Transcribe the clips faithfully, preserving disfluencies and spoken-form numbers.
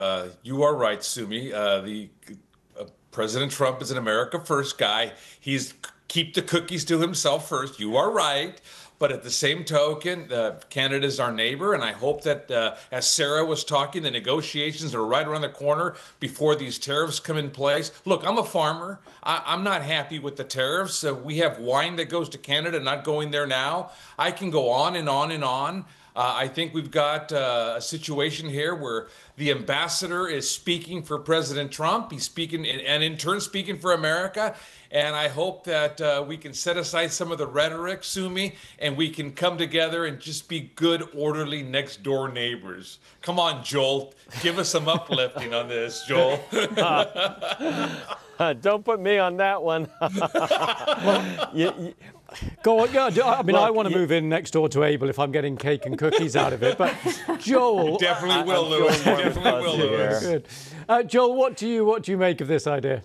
Uh, you are right, Sumi. Uh, the uh, President Trump is an America First guy. He's keep the cookies to himself first. You are right. But at the same token, uh, Canada is our neighbor, and I hope that, uh, as Sarah was talking, the negotiations are right around the corner before these tariffs come in place. Look, I'm a farmer. I, I'm not happy with the tariffs. Uh, we have wine that goes to Canada, not going there now. I can go on and on and on. Uh, I think we've got uh, a situation here where the ambassador is speaking for President Trump. He's speaking, and in turn, speaking for America. And I hope that uh, we can set aside some of the rhetoric, Sumi, and we can come together and just be good, orderly, next door neighbors. Come on, Joel. Give us some uplifting on this, Joel. uh, don't put me on that one. you, you, Go on, yeah, I mean, Look, I want to you, move in next door to Abel if I'm getting cake and cookies out of it. But Joel, definitely will, Lewis. Definitely will, Lewis. Good. Uh, Joel, what do you what do you make of this idea?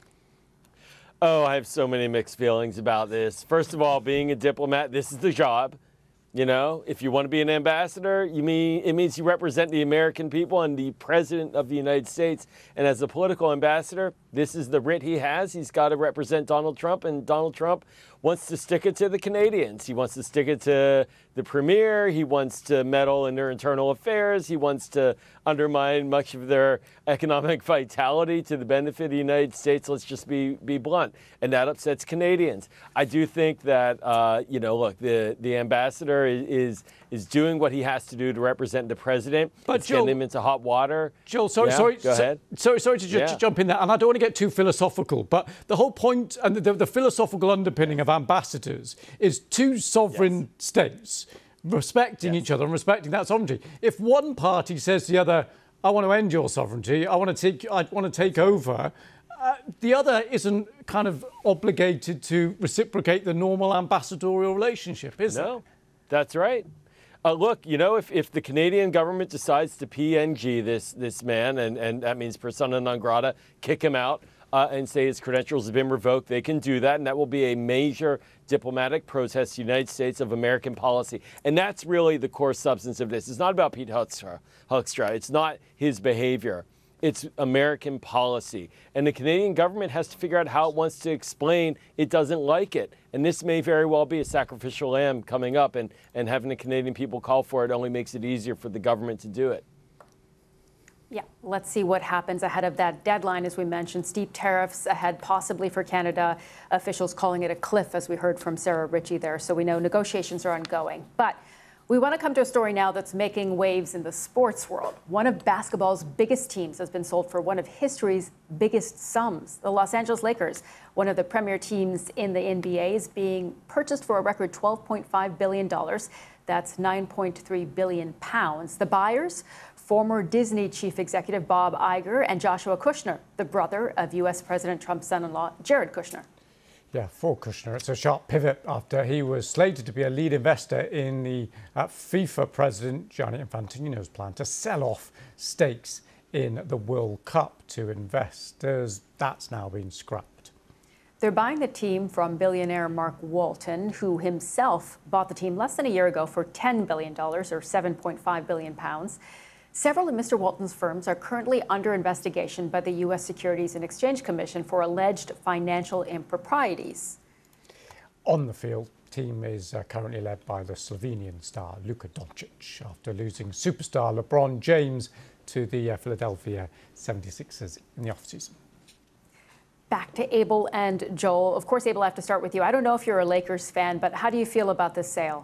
Oh, I have so many mixed feelings about this. First of all, being a diplomat, this is the job. You know, if you want to be an ambassador, you mean it means you represent the American people and the president of the United States. And as a political ambassador, this is the writ he has. He's got to represent Donald Trump, and Donald Trump wants to stick it to the Canadians. He wants to stick it to the premier. He wants to meddle in their internal affairs. He wants to undermine much of their economic vitality to the benefit of the United States. Let's just be be blunt. And that upsets Canadians. I do think that, uh, you know, look, the, the ambassador is, is is doing what he has to do to represent the president. But it's Joel, getting him into hot water. Joel, sorry, yeah, sorry, go so, ahead. sorry, sorry to just Yeah. jump in there, and I don't want to get too philosophical, but the whole point and the, the philosophical underpinning of ambassadors is two sovereign yes. states respecting yes. each other and respecting that sovereignty. If one party says to the other, "I want to end your sovereignty. I want to take, I want to take over," Uh, the other isn't kind of obligated to reciprocate the normal ambassadorial relationship, is it? No, that's right. Uh, look, you know, if, if the Canadian government decides to P N G this this man, and, and that means persona non grata, kick him out uh, and say his credentials have been revoked, they can do that, and that will be a major diplomatic protest to the United States of American policy. And that's really the core substance of this. It's not about Pete Hoekstra. Hoekstra. It's not his behavior. It's American policy. And the Canadian government has to figure out how it wants to explain it doesn't like it. And this may very well be a sacrificial lamb coming up, and, and having the Canadian people call for it only makes it easier for the government to do it. Yeah, let's see what happens ahead of that deadline. As we mentioned, steep tariffs ahead possibly for Canada. Officials calling it a cliff, as we heard from Sarah Ritchie there. So we know negotiations are ongoing. But we want to come to a story now that's making waves in the sports world. One of basketball's biggest teams has been sold for one of history's biggest sums. The Los Angeles Lakers, one of the premier teams in the N B A, is being purchased for a record twelve point five billion dollars. That's nine point three billion pounds. The buyers, former Disney chief executive Bob Iger and Joshua Kushner, the brother of U S President Trump's son-in-law, Jared Kushner. Yeah, for Kushner, it's a sharp pivot after he was slated to be a lead investor in the uh, FIFA president Gianni Infantino's plan to sell off stakes in the World Cup to investors. That's now been scrapped. They're buying the team from billionaire Mark Walton, who himself bought the team less than a year ago for ten billion dollars or seven point five billion pounds. Several of Mister Walton's firms are currently under investigation by the U S Securities and Exchange Commission for alleged financial improprieties. On the field, the team is uh, currently led by the Slovenian star Luka Doncic after losing superstar LeBron James to the uh, Philadelphia seventy-sixers in the offseason. Back to Abel and Joel. Of course, Abel, I have to start with you. I don't know if you're a Lakers fan, but how do you feel about this sale?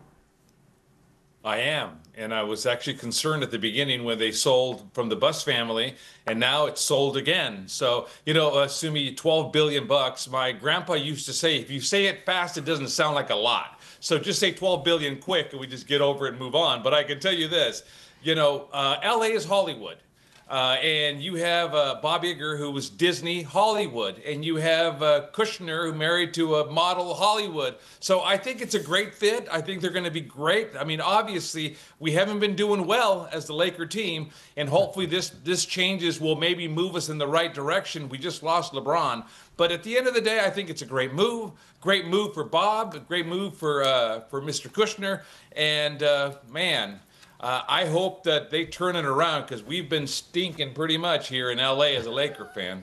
I am. And I was actually concerned at the beginning when they sold from the Buss family, and now it's sold again. So, you know, uh, Sumi, twelve billion bucks. My grandpa used to say, if you say it fast, it doesn't sound like a lot. So just say twelve billion quick and we just get over it and move on. But I can tell you this, you know, uh, L A is Hollywood. Uh, and you have uh, Bob Iger, who was Disney Hollywood, and you have uh, Kushner, who married to a model Hollywood. So I think it's a great fit. I think they're going to be great. I mean, obviously, we haven't been doing well as the Laker team, and hopefully this this changes will maybe move us in the right direction. We just lost LeBron. But at the end of the day, I think it's a great move. Great move for Bob, a great move for, uh, for Mister Kushner. And, uh, man, Uh, I hope that they turn it around because we've been stinking pretty much here in L A as a Laker fan.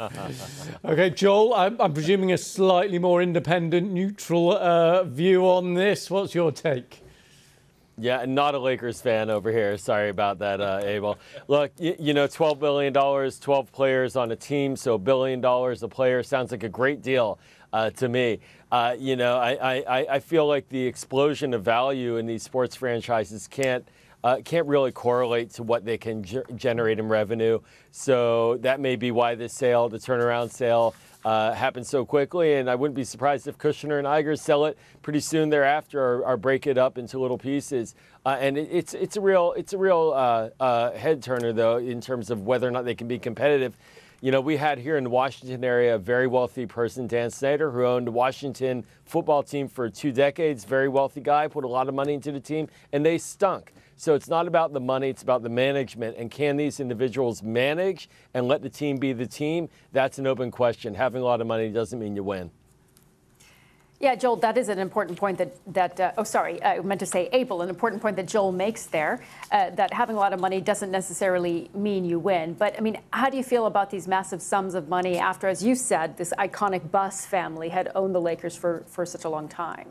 Okay, Joel, I'm, I'm presuming a slightly more independent, neutral uh, view on this. What's your take? Yeah, not a Lakers fan over here. Sorry about that, uh, Abel. Look, you, you know, twelve billion dollars, twelve players on a team, so a billion dollars a player sounds like a great deal uh, to me. Uh, you know, I, I, I feel like the explosion of value in these sports franchises can't uh, can't really correlate to what they can ge- generate in revenue. So that may be why this sale, the turnaround sale, Uh, happened so quickly, and I wouldn't be surprised if Kushner and Iger sell it pretty soon thereafter, or, or break it up into little pieces. Uh, and it, it's it's a real it's a real uh, uh, head turner though in terms of whether or not they can be competitive. You know, we had here in the Washington area a very wealthy person, Dan Snyder, who owned the Washington football team for two decades. Very wealthy guy, put a lot of money into the team, and they stunk. So it's not about the money, it's about the management. And can these individuals manage and let the team be the team? That's an open question. Having a lot of money doesn't mean you win. Yeah, Joel, that is an important point that, that uh, oh, sorry, I meant to say Abel, an important point that Joel makes there, uh, that having a lot of money doesn't necessarily mean you win. But, I mean, how do you feel about these massive sums of money after, as you said, this iconic Buss family had owned the Lakers for, for such a long time?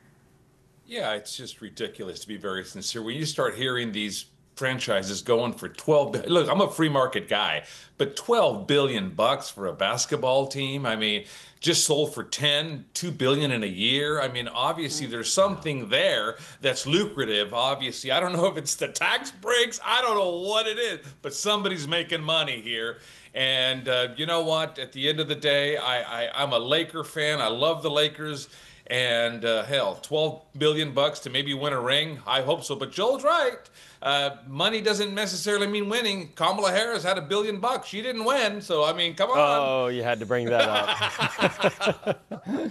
Yeah, it's just ridiculous, to be very sincere. When you start hearing these franchises going for twelve, look, I'm a free market guy, but twelve billion bucks for a basketball team. I mean, just sold for ten, two billion in a year. I mean, obviously there's something there that's lucrative. Obviously, I don't know if it's the tax breaks. I don't know what it is, but somebody's making money here. And uh, you know what? At the end of the day, I, I, I'm a Laker fan. I love the Lakers. And uh, hell, twelve billion bucks to maybe win a ring. I hope so. But Joel's right. Uh, money doesn't necessarily mean winning. Kamala Harris had a billion bucks. She didn't win. So, I mean, come on. Oh, you had to bring that up.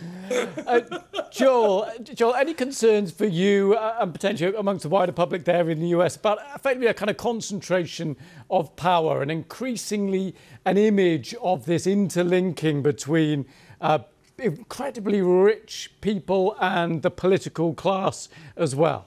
uh, Joel, Joel, any concerns for you uh, and potentially amongst the wider public there in the U S about effectively a kind of concentration of power and increasingly an image of this interlinking between uh, incredibly rich people and the political class as well?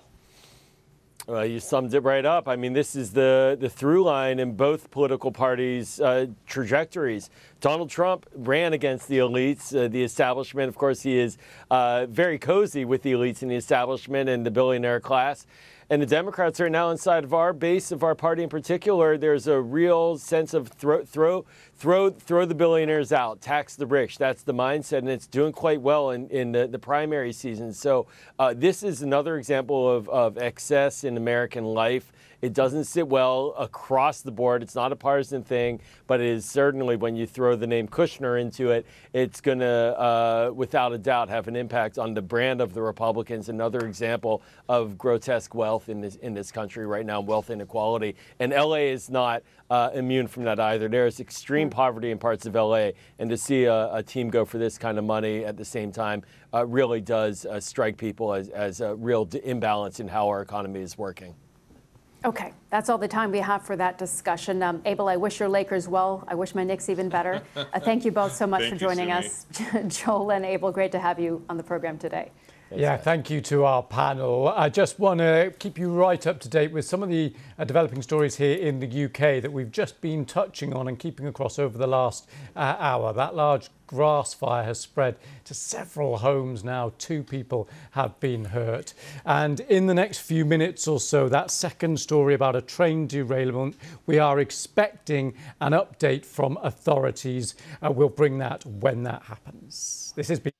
Well, you summed it right up. I mean, this is the, the through line in both political parties' uh, trajectories. Donald Trump ran against the elites, uh, the establishment. Of course, he is uh, very cozy with the elites and the establishment and the billionaire class. And the Democrats are now inside of our base of our party in particular. There's a real sense of throw, throw, throw, throw the billionaires out, tax the rich. That's the mindset, and it's doing quite well in, in the, the primary season. So uh, this is another example of, of excess in American life. It doesn't sit well across the board. It's not a partisan thing, but it is certainly, when you throw the name Kushner into it, it's going to, uh, without a doubt, have an impact on the brand of the Republicans. Another example of grotesque wealth in this in this country right now, wealth inequality. And L A is not uh, immune from that either. There is extreme poverty in parts of L A, and to see a, a team go for this kind of money at the same time uh, really does uh, strike people as, as a real imbalance in how our economy is working. Okay, that's all the time we have for that discussion. Um, Abel, I wish your Lakers well. I wish my Knicks even better. Uh, thank you both so much for joining you, us. Joel and Abel, great to have you on the program today. Yeah, thank you to our panel. I just want to keep you right up to date with some of the uh, developing stories here in the U K that we've just been touching on and keeping across over the last uh, hour. That large grass fire has spread to several homes now. Two people have been hurt. And in the next few minutes or so, that second story about a train derailment, we are expecting an update from authorities. Uh, we'll bring that when that happens. This is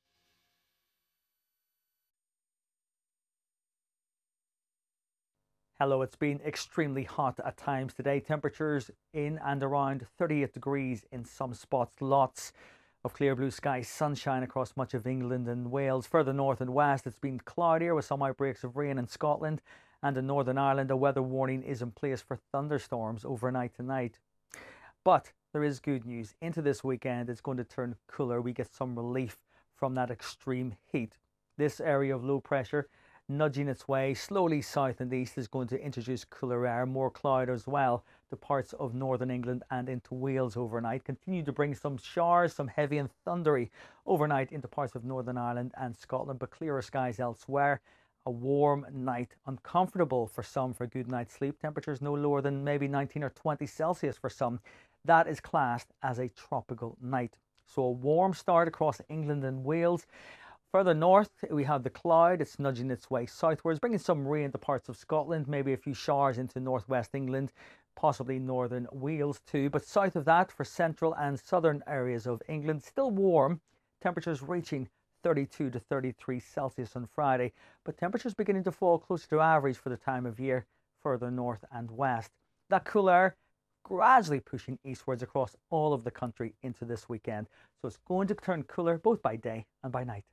Hello, it's been extremely hot at times today. Temperatures in and around thirty-eight degrees in some spots. Lots of clear blue skies, sunshine across much of England and Wales. Further north and west, it's been cloudier with some outbreaks of rain in Scotland. And in Northern Ireland, a weather warning is in place for thunderstorms overnight tonight. But there is good news. Into this weekend, it's going to turn cooler. We get some relief from that extreme heat. This area of low pressure nudging its way slowly south and east is going to introduce cooler air, more cloud as well to parts of northern England and into Wales overnight. Continue to bring some showers, some heavy and thundery overnight into parts of Northern Ireland and Scotland, but clearer skies elsewhere. A A warm night, uncomfortable for some for a good night's sleep. Temperatures no lower than maybe nineteen or twenty Celsius for some. That is classed as a tropical night. So a warm start across England and Wales. Further north, we have the cloud. It's nudging its way southwards, bringing some rain to parts of Scotland, maybe a few showers into northwest England, possibly northern Wales too. But south of that, for central and southern areas of England, still warm. Temperatures reaching thirty-two to thirty-three Celsius on Friday, but temperatures beginning to fall closer to average for the time of year further north and west. That cool air gradually pushing eastwards across all of the country into this weekend. So it's going to turn cooler both by day and by night.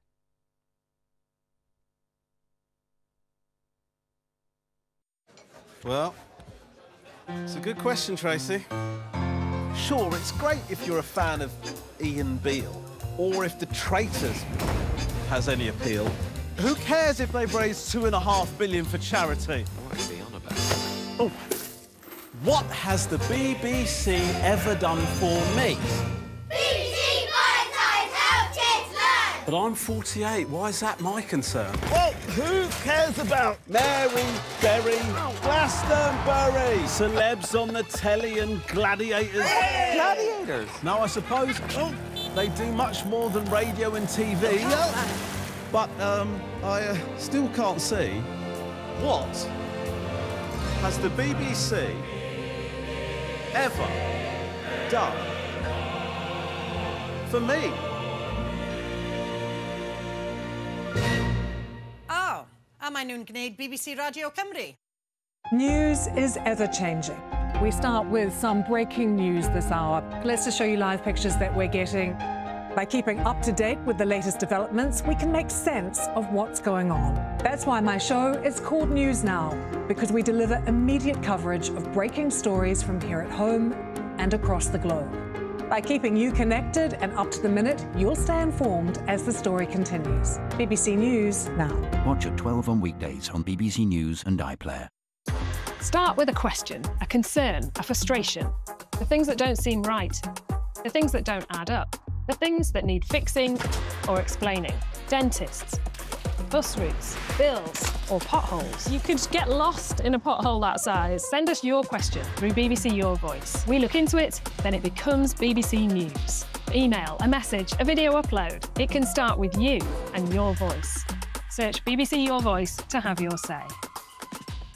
Well, it's a good question, Tracy. Sure, it's great if you're a fan of Ian Beale, or if The Traitors has any appeal. Who cares if they've raised two and a half billion for charity? What is he on about? Oh, what has the B B C ever done for me? B B C Valentine's Help Kids Learn! But I'm forty-eight, why is that my concern? Well, who cares about Mary Berry, Glastonbury, celebs on the telly and gladiators? Hey! Gladiators? No, I suppose oh, they do much more than radio and T V. But um, I uh, still can't see what has the B B C ever done for me? Oh, am I noon gneud B B C Radio Cymru? News is ever-changing. We start with some breaking news this hour. Let's just show you live pictures that we're getting. By keeping up to date with the latest developments, we can make sense of what's going on. That's why my show is called News Now, because we deliver immediate coverage of breaking stories from here at home and across the globe. By keeping you connected and up to the minute, you'll stay informed as the story continues. B B C News Now. Watch at twelve on weekdays on B B C News and iPlayer. Start with a question, a concern, a frustration. The things that don't seem right. The things that don't add up. The things that need fixing or explaining. Dentists, bus routes, bills, or potholes. You could get lost in a pothole that size. Send us your question through B B C Your Voice. We look into it, then it becomes B B C News. Email, a message, a video upload. It can start with you and your voice. Search B B C Your Voice to have your say.